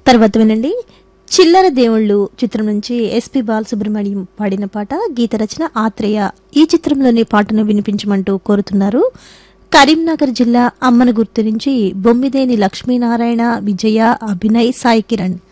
తర్వాత వినండి చిల్లర దేవుళ్ళు చిత్రం నుంచి ఎస్పి బాలసుబ్రహ్మణ్యం పాడిన పాట, గీత రచన ఆత్రేయ. ఈ చిత్రంలోని పాటను వినిపించమంటూ కోరుతున్నారు కరీంనగర్ జిల్లా అమ్మనగుర్తు నుంచి బొమ్మిదేని లక్ష్మీనారాయణ, విజయ, అభినయ్, సాయి కిరణ్.